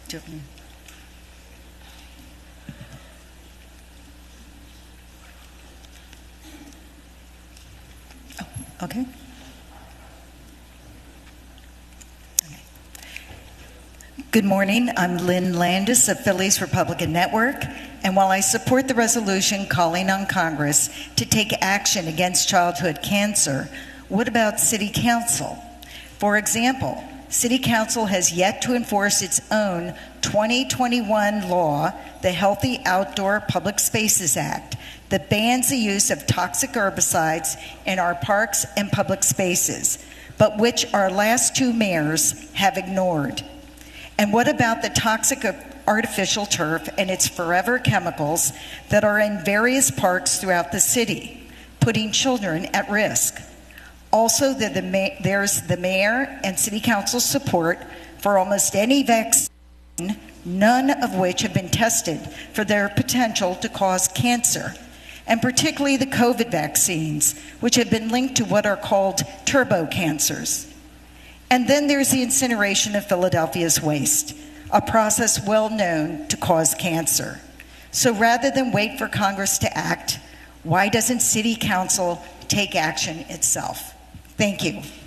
Do you- oh, okay. Good morning. I'm Lynn Landis of Phillies Republican Network, and while I support the resolution calling on Congress to take action against childhood cancer, what about City Council? For example, City Council has yet to enforce its own 2021 law, the Healthy Outdoor Public Spaces Act, that bans the use of toxic herbicides in our parks and public spaces, but which our last two mayors have ignored. And what about the toxic artificial turf and its forever chemicals that are in various parks throughout the city, putting children at risk? Also, there's the mayor and city council support for almost any vaccine, none of which have been tested for their potential to cause cancer, and particularly the COVID vaccines, which have been linked to what are called turbo cancers. And then there's the incineration of Philadelphia's waste, a process well known to cause cancer. So rather than wait for Congress to act, why doesn't City Council take action itself? Thank you.